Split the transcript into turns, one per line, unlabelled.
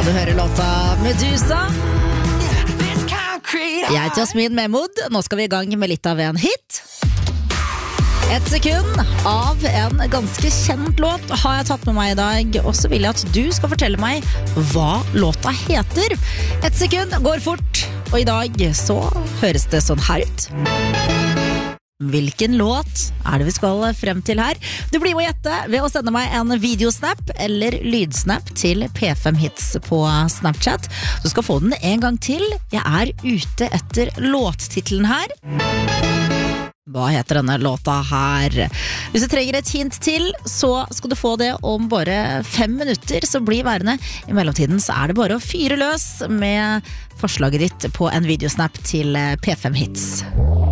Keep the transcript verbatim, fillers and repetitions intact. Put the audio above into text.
Du hører låta Medusa. Jeg heter Jasmin Mehmood. Nå skal vi i gang med litt av en hit. Et sekund av en ganske kjent låt har jeg tatt med meg i dag, og så vil jeg at du skal fortelle meg hva låta heter. Et sekund går fort, og i dag så høres det sånn her ut. Hvilken låt er det vi skal frem til her? Du blir med å gjette ved å sende meg en videosnap eller lydsnap til P fem Hits på Snapchat. Du skal få den en gang til. Jeg er ute etter låttitelen her. Hva heter denne låta her? Hvis du trenger et hint til, så skal du få det om bare fem minutter, så bli værende. I mellomtiden så er det bare å fyre løs med forslaget ditt på en videosnap til P fem Hits.